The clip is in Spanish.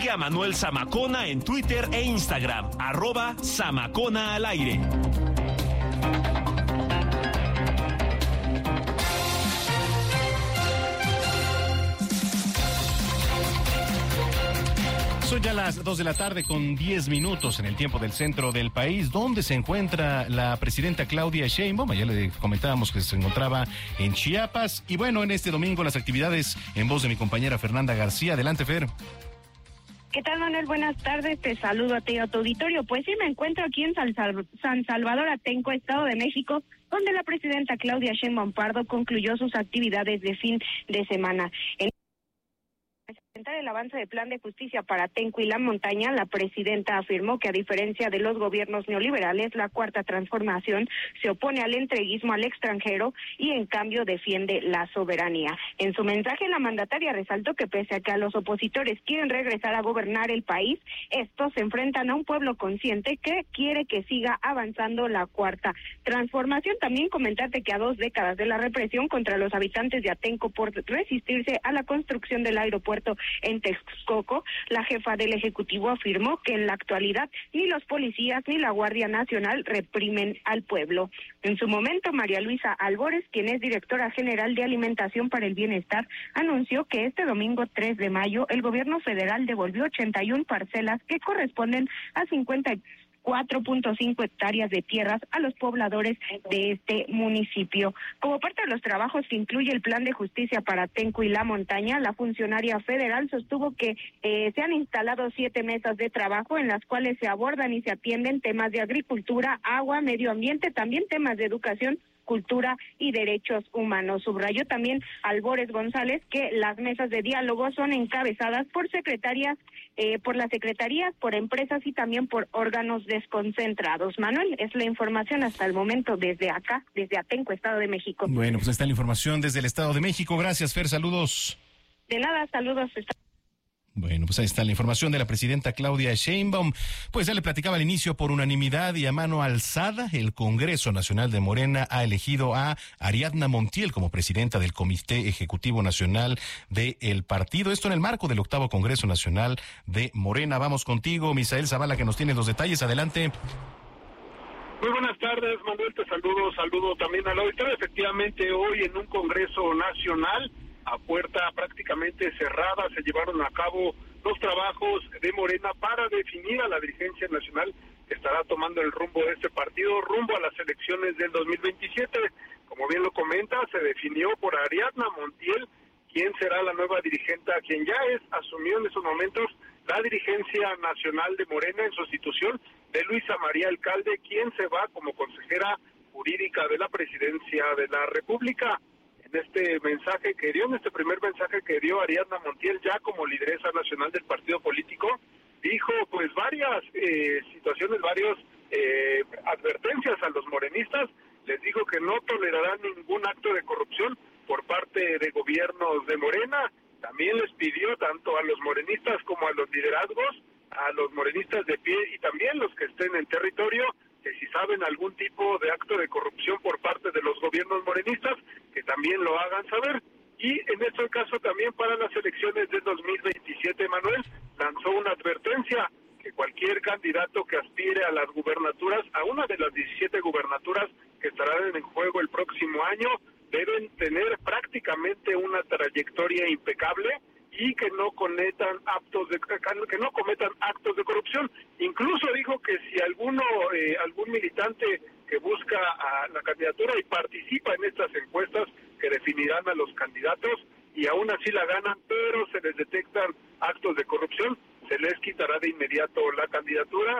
Sigue a Manuel Zamacona en Twitter e Instagram, @Zamacona al aire. Son ya las 2 de la tarde con 10 minutos en el tiempo del centro del país, donde se encuentra la presidenta Claudia Sheinbaum. Ya le comentábamos que se encontraba en Chiapas. Y bueno, en este domingo las actividades en voz de mi compañera Fernanda García. Adelante, Fer. ¿Qué tal, Manuel? Buenas tardes, te saludo a ti y a tu auditorio. Pues sí, me encuentro aquí en San Salvador Atenco, Estado de México, donde la presidenta Claudia Sheinbaum Pardo concluyó sus actividades de fin de semana. Presentar el avance del plan de justicia para Atenco y la montaña, la presidenta afirmó que a diferencia de los gobiernos neoliberales, la Cuarta Transformación se opone al entreguismo al extranjero y en cambio defiende la soberanía. En su mensaje, la mandataria resaltó que pese a que los opositores quieren regresar a gobernar el país, estos se enfrentan a un pueblo consciente que quiere que siga avanzando la Cuarta Transformación. También comentarte que a 2 décadas de la represión contra los habitantes de Atenco por resistirse a la construcción del aeropuerto en Texcoco, la jefa del Ejecutivo afirmó que en la actualidad ni los policías ni la Guardia Nacional reprimen al pueblo. En su momento, María Luisa Albores, quien es directora general de Alimentación para el Bienestar, anunció que este domingo 3 de mayo el gobierno federal devolvió 81 parcelas que corresponden a 54.5 hectáreas de tierras a los pobladores de este municipio. Como parte de los trabajos que incluye el plan de justicia para Atenco y la montaña, la funcionaria federal sostuvo que se han instalado 7 mesas de trabajo en las cuales se abordan y se atienden temas de agricultura, agua, medio ambiente, también temas de educación, cultura y derechos humanos. Subrayó también Albores González que las mesas de diálogo son encabezadas por secretarias, por las secretarías, por empresas y también por órganos desconcentrados. Manuel, es la información hasta el momento desde acá, desde Atenco, Estado de México. Bueno, pues está la información desde el Estado de México. Gracias, Fer, saludos. De nada, saludos. Bueno, pues ahí está la información de la presidenta Claudia Sheinbaum. Pues ya le platicaba al inicio, por unanimidad y a mano alzada, el Congreso Nacional de Morena ha elegido a Ariadna Montiel como presidenta del Comité Ejecutivo Nacional del partido. Esto en el marco del 8º Congreso Nacional de Morena. Vamos contigo, Misael Zavala, que nos tiene los detalles. Adelante. Muy buenas tardes, Manuel, te saludo también al auditorio. Efectivamente, hoy en un Congreso Nacional, a puerta prácticamente cerrada, se llevaron a cabo los trabajos de Morena para definir a la dirigencia nacional que estará tomando el rumbo de este partido, rumbo a las elecciones del 2027. Como bien lo comenta, se definió por Ariadna Montiel quién será la nueva dirigente, quien ya asumió en esos momentos la dirigencia nacional de Morena en sustitución de Luisa María Alcalde, quien se va como consejera jurídica de la presidencia de la República. En este mensaje que dio, en este primer mensaje que dio Ariadna Montiel, ya como lideresa nacional del partido político, dijo pues varias situaciones, varias advertencias a los morenistas. Les dijo que no tolerarán ningún acto de corrupción por parte de gobiernos de Morena. También les pidió tanto a los morenistas como a los liderazgos, a los morenistas de pie y también los que estén en territorio, que si saben algún tipo de acto de corrupción por parte de los gobiernos morenistas, que también lo hagan saber. Y en este caso también para las elecciones del 2027, Manuel, lanzó una advertencia que cualquier candidato que aspire a las gubernaturas, a una de las 17 gubernaturas que estarán en juego el próximo año, deben tener prácticamente una trayectoria impecable y que no cometan actos de corrupción. Incluso dijo que si algún militante que busca a la candidatura y participa en estas encuestas que definirán a los candidatos y aún así la ganan, pero se les detectan actos de corrupción, se les quitará de inmediato la candidatura